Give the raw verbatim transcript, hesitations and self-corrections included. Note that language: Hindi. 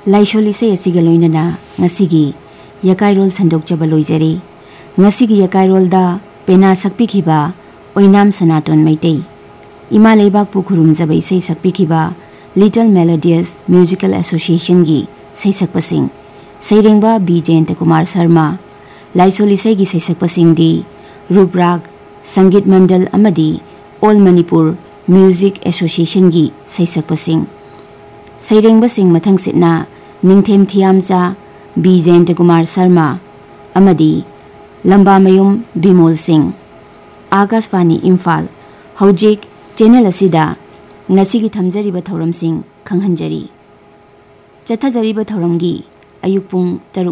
लाइसोल इसे असिगा लोइनना ngasiगी यकाइरोल संदोकचबा लोइजरी ngasiगी यकाइरोलदा पेना सकपिखिबा ओइनाम सनातन मैतै इमा लेबाक पुखुरुमजबा इसे सकपिखिबा लिटिल मेलोडियस म्यूजिकल एसोसिएशन गी सैसकपसिंग सैरेंगबा बी जयंत कुमार शर्मा लाइसोल इसेगी सैसकपसिंग दी रूपराग संगीत मंडल अमदी ऑल मणिपुर म्यूजिक एसोसिएशन गी सैसकपसिंग सैरेंगबसिंग मथंगसिना निंगथेम थियामचा बी जयंत कुमार शर्मा अमदी लंबामयुम बिमोल सिंह आकाशवाणी इम्फाल हौजिक चैनल असिदा ngasiगी थमजरिबा थौरमसिंग खंगहंजरी चथाजरिबा थौरमगी अयुक पुंग